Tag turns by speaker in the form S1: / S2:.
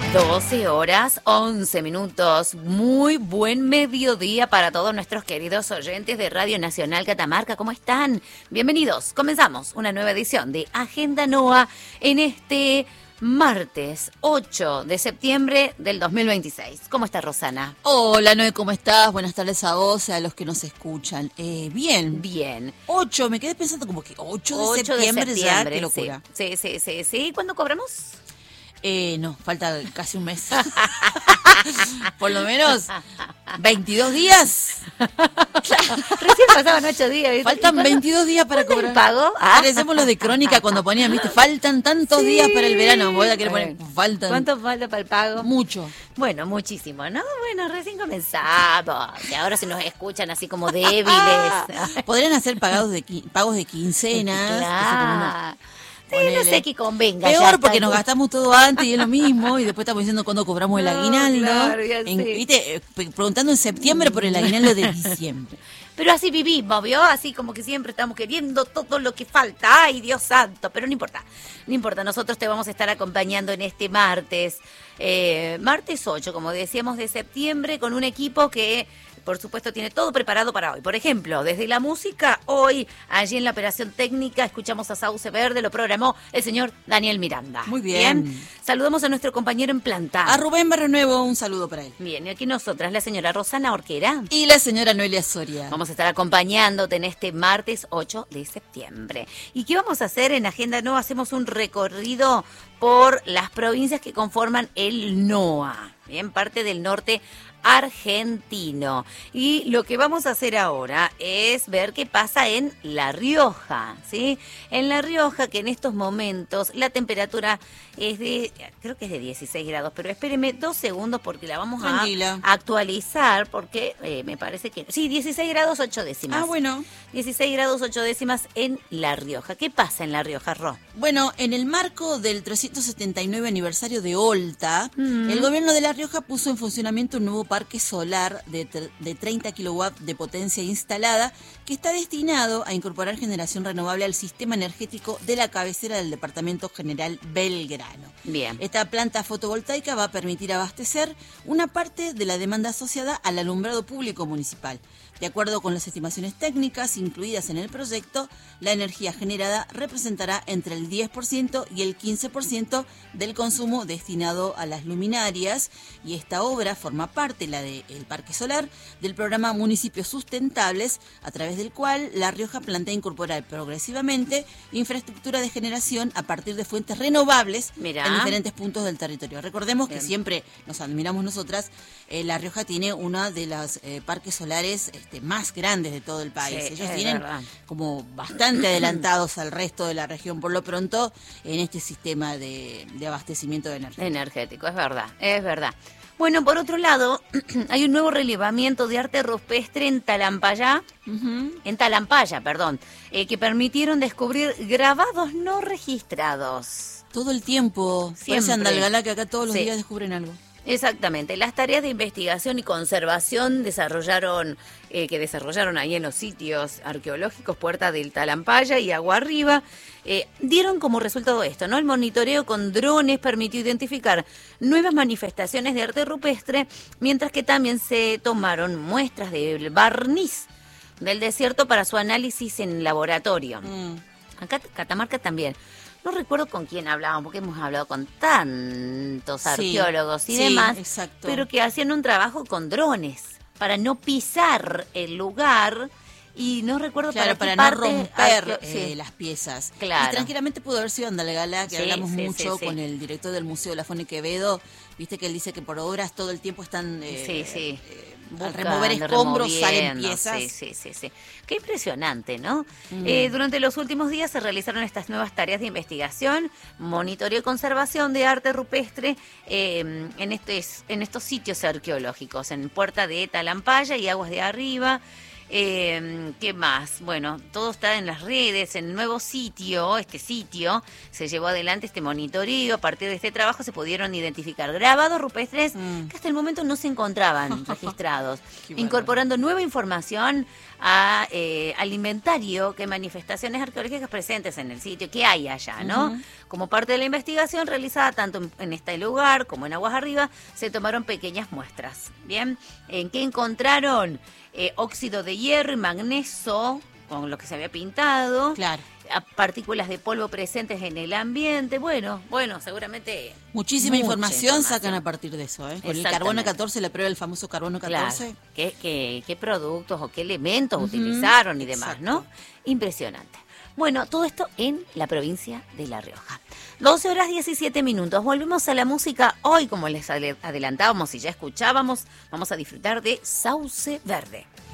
S1: 12 horas, 11 minutos. Muy buen mediodía para todos nuestros queridos oyentes de Radio Nacional Catamarca. ¿Cómo están? Bienvenidos. Comenzamos una nueva edición de Agenda NOA en este martes 8 de septiembre del 2026. ¿Cómo está Rosana?
S2: Hola Noé, ¿cómo estás? Buenas tardes a vos y a los que nos escuchan. Bien.
S1: Bien.
S2: 8, me quedé pensando como que 8 de septiembre ya, qué locura.
S1: Sí. ¿Cuándo cobramos?
S2: No, falta casi un mes. Por lo menos 22 días.
S1: Recién pasaban 8 días. ¿Viste?
S2: Faltan 22 días para cobrar.
S1: ¿El pago?
S2: Parecemos los de Crónica cuando ponían, ¿viste? Faltan tantos días para el verano. Voy a querer poner, faltan.
S1: ¿Cuánto falta para el pago?
S2: Mucho.
S1: Bueno, muchísimo, ¿no? Bueno, recién comenzamos. Y ahora se nos escuchan así como débiles.
S2: Podrían hacer pagos de quincenas.
S1: Claro. Sí, no sé qué convenga.
S2: Peor
S1: ya,
S2: porque nos gastamos todo antes y es lo mismo. Y después estamos diciendo cuándo cobramos el aguinaldo.
S1: Claro, ya sé.
S2: ¿Viste? Preguntando en septiembre por el aguinaldo de diciembre.
S1: Pero así vivimos, ¿vio? Así como que siempre estamos queriendo todo lo que falta. ¡Ay, Dios santo! Pero no importa. No importa, nosotros te vamos a estar acompañando en este martes. Martes 8, como decíamos, de septiembre, con un equipo que, por supuesto, tiene todo preparado para hoy. Por ejemplo, desde la música, hoy, allí en la operación técnica, escuchamos a Sauce Verde, lo programó el señor Daniel Miranda.
S2: Muy bien.
S1: Saludamos a nuestro compañero en planta.
S2: A Rubén Barrenuevo, un saludo para él.
S1: Bien, y aquí nosotras, la señora Rosana Orquera.
S2: Y la señora Noelia Soria.
S1: Vamos a estar acompañándote en este martes 8 de septiembre. ¿Y qué vamos a hacer en Agenda NOA? Hacemos un recorrido por las provincias que conforman el NOA, bien, parte del norte argentino. Y lo que vamos a hacer ahora es ver qué pasa en La Rioja, ¿sí? En La Rioja, que en estos momentos la temperatura es de, creo que es de 16 grados, pero espéreme 2 segundos porque la vamos a actualizar, porque me parece que... Sí, 16 grados 8 décimas.
S2: Ah, bueno.
S1: 16 grados 8 décimas en La Rioja. ¿Qué pasa en La Rioja, Ro?
S2: Bueno, en el marco del 379 aniversario de Olta, el gobierno de La Rioja puso en funcionamiento un nuevo parque solar de 30 kilowatts de potencia instalada que está destinado a incorporar generación renovable al sistema energético de la cabecera del Departamento General Belgrano.
S1: Bien.
S2: Esta planta fotovoltaica va a permitir abastecer una parte de la demanda asociada al alumbrado público municipal. De acuerdo con las estimaciones técnicas incluidas en el proyecto, la energía generada representará entre el 10% y el 15% del consumo destinado a las luminarias, y esta obra forma parte, la del Parque Solar, del programa Municipios Sustentables, a través del cual La Rioja plantea incorporar progresivamente infraestructura de generación a partir de fuentes renovables en diferentes puntos del territorio. Recordemos que siempre nos admiramos nosotras, La Rioja tiene una de las parques solares más grandes de todo el país.
S1: Sí,
S2: ellos vienen como bastante adelantados al resto de la región, por lo pronto, en este sistema de abastecimiento de energía.
S1: Energético, es verdad. Bueno, por otro lado, hay un nuevo relevamiento de arte rupestre en Talampaya, que permitieron descubrir grabados no registrados.
S2: Todo el tiempo. Siempre. Andalgalá, que acá todos los días descubren algo.
S1: Exactamente. Las tareas de investigación y conservación desarrollaron ahí en los sitios arqueológicos Puerta del Talampaya y Agua Arriba, dieron como resultado esto, ¿no? El monitoreo con drones permitió identificar nuevas manifestaciones de arte rupestre, mientras que también se tomaron muestras del barniz del desierto para su análisis en laboratorio. Acá Catamarca también. No recuerdo con quién hablábamos, porque hemos hablado con tantos arqueólogos y demás,
S2: exacto.
S1: Pero que hacían un trabajo con drones para no pisar el lugar y no recuerdo
S2: para no romper las piezas.
S1: Claro.
S2: Y tranquilamente pudo haber sido Andalgalá, que hablamos mucho con el director del Museo Lafone Quevedo, viste que él dice que por obras todo el tiempo están... al remover escombros salen piezas.
S1: Sí. Qué impresionante, ¿no? Durante los últimos días se realizaron estas nuevas tareas de investigación, monitoreo y conservación de arte rupestre en estos sitios arqueológicos, en Puerta de Talampaya y Aguas de Arriba. ¿Qué más? Bueno, todo está en las redes, en el nuevo sitio, se llevó adelante este monitoreo. A partir de este trabajo se pudieron identificar grabados rupestres que hasta el momento no se encontraban registrados, incorporando nueva información al inventario que manifestaciones arqueológicas presentes en el sitio, que hay allá, ¿no? Como parte de la investigación realizada tanto en este lugar como en Aguas Arriba, se tomaron pequeñas muestras. Bien, ¿en qué encontraron? Óxido de hierro y magnesio, con lo que se había pintado.
S2: Claro.
S1: Partículas de polvo presentes en el ambiente. Bueno, seguramente
S2: mucha información sacan a partir de eso, ¿eh? Con el carbono 14, la prueba del famoso carbono 14.
S1: Claro. ¿Qué productos o qué elementos utilizaron y demás,
S2: exacto.
S1: ¿no? Impresionante. Bueno, todo esto en la provincia de La Rioja. 12 horas 17 minutos. Volvemos a la música. Hoy, como les adelantábamos y ya escuchábamos, vamos a disfrutar de Sauce Verde.